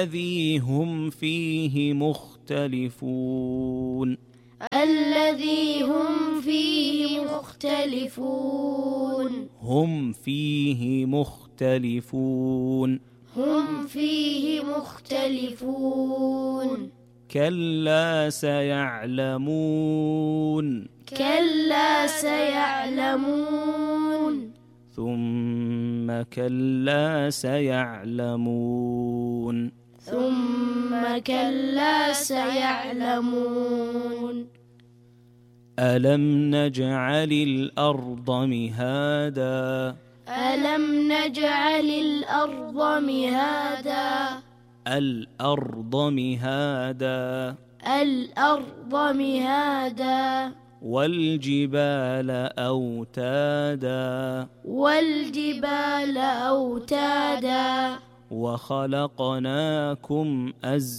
الذي هم فيه مختلفون الذي هم فيه مختلفون هم فيه مختلفون هم فيه مختلفون كلا سيعلمون كلا سيعلمون ثم كلا سيعلمون ثم كلا سيعلمون ألم نجعل الأرض مهادا ألم نجعل الأرض مهادا الأرض مهادا الأرض مهادا والجبال أوتادا والجبال أوتادا وخلقناكم أزواجا